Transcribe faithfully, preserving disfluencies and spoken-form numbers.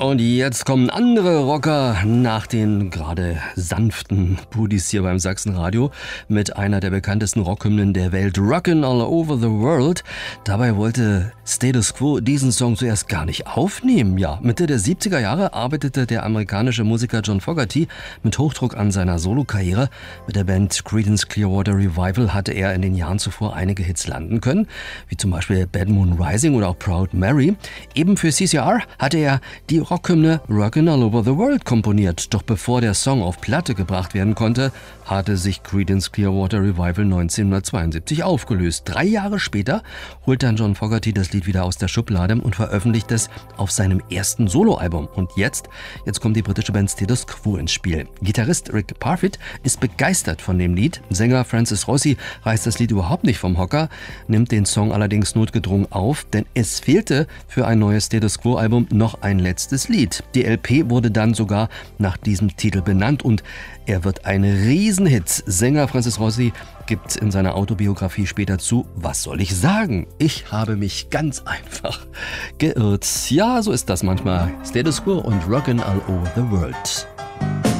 Und jetzt kommen andere Rocker nach den gerade sanften Buddies hier beim Sachsenradio mit einer der bekanntesten Rockhymnen der Welt, Rockin' All Over the World. Dabei wollte Status Quo diesen Song zuerst gar nicht aufnehmen. Ja, Mitte der siebziger Jahre arbeitete der amerikanische Musiker John Fogerty mit Hochdruck an seiner Solokarriere. Mit der Band Creedence Clearwater Revival hatte er in den Jahren zuvor einige Hits landen können, wie zum Beispiel Bad Moon Rising oder auch Proud Mary. Eben für C C R hatte er die Rockhymne Rockin' All Over the World komponiert. Doch bevor der Song auf Platte gebracht werden konnte, hatte sich Creedence Clearwater Revival neunzehnhundertzweiundsiebzig aufgelöst. Drei Jahre später holt dann John Fogerty das Lied wieder aus der Schublade und veröffentlicht es auf seinem ersten Soloalbum. Und jetzt, jetzt kommt die britische Band Status Quo ins Spiel. Gitarrist Rick Parfitt ist begeistert von dem Lied. Sänger Francis Rossi reißt das Lied überhaupt nicht vom Hocker, nimmt den Song allerdings notgedrungen auf, denn es fehlte für ein neues Status Quo Album noch ein letztes Lied. Die L P wurde dann sogar nach diesem Titel benannt und er wird ein Riesenhit. Sänger Francis Rossi gibt in seiner Autobiografie später zu: Was soll ich sagen? Ich habe mich ganz einfach geirrt. Ja, so ist das manchmal. Status Quo und Rockin' All Over the World.